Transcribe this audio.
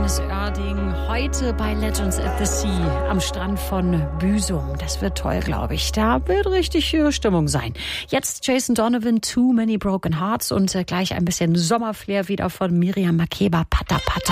aus Oerding, heute bei Legends at the Sea am Strand von Büsum. Das wird toll, glaube ich. Da wird richtig Stimmung sein. Jetzt Jason Donovan, Too Many Broken Hearts und gleich ein bisschen Sommerflair wieder von Miriam Makeba, Pata Pata.